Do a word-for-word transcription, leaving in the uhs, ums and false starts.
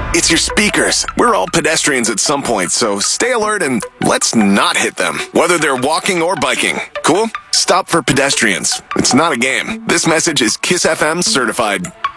It's your speakers. We're all pedestrians at some point, so stay alert and let's not hit them, whether they're walking or biking. Cool? Stop for pedestrians. It's not a game. This message is KISS F M certified.